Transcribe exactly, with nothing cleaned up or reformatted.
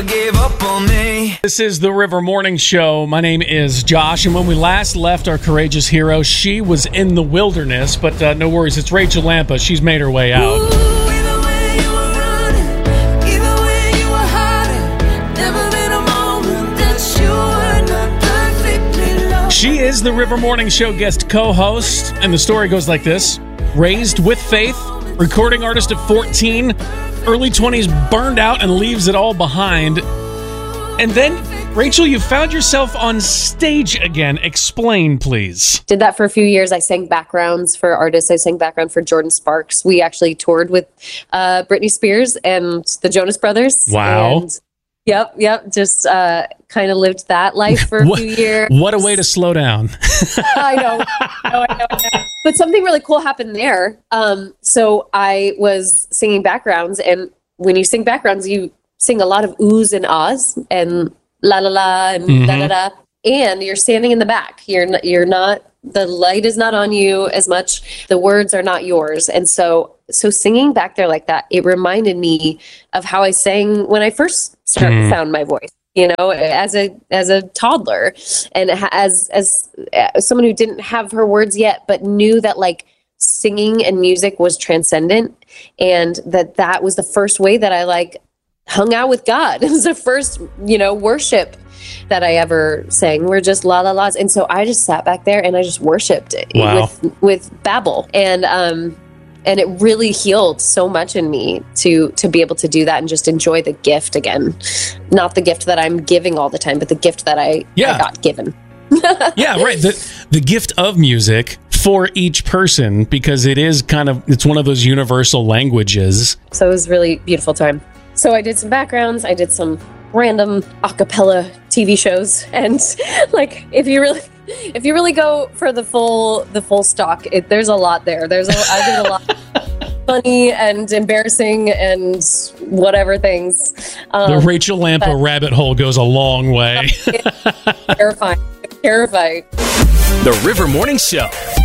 never gave up on me. This is the River Morning Show. My name is Josh, and when we last left our courageous hero, she was in the wilderness, but uh, no worries, it's Rachel Lampa. She's made her way out. Ooh, either way you were running, either way you were hiding, never been a moment that you were not perfectly loved. She is the River Morning Show guest co-host, and the story goes like this. Raised with faith, recording artist at fourteen, early twenties burned out and leaves it all behind. And then, Rachel, you found yourself on stage again. Explain, please. Did that for a few years. I sang backgrounds for artists. I sang background for Jordan Sparks. We actually toured with uh, Britney Spears and the Jonas Brothers. Wow. And yep, yep. Just uh, kind of lived that life for a what, few years. What a way to slow down. I know. I know, I know, I know. But something really cool happened there. Um, so I was singing backgrounds, and when you sing backgrounds, you sing a lot of oohs and ahs and la la la and Mm-hmm. da da da. And you're standing in the back. You're not, you're not, the light is not on you as much. The words are not yours. And so, so singing back there like that, it reminded me of how I sang when I first started, Mm. found my voice, you know, as a, as a toddler, and as, as, as someone who didn't have her words yet, but knew that like singing and music was transcendent, and that that was the first way that I like hung out with God. It was the first, you know, worship that I ever sang. We're just la la la's. And so I just sat back there and I just worshiped Wow. with, with Babel. And, um, and it really healed so much in me to, to be able to do that and just enjoy the gift again. Not the gift that I'm giving all the time, but the gift that I, Yeah. I got given. Yeah, right. The, the gift of music for each person, because it is kind of, it's one of those universal languages. So it was a really beautiful time. So I did some backgrounds. I did some random a cappella T V shows. And like, if you really, if you really go for the full, the full stock, it, there's a lot there. There's a, I did a lot funny and embarrassing and whatever things. Um, The Rachel Lampa but- rabbit hole goes a long way. terrifying, terrifying. The River Morning Show.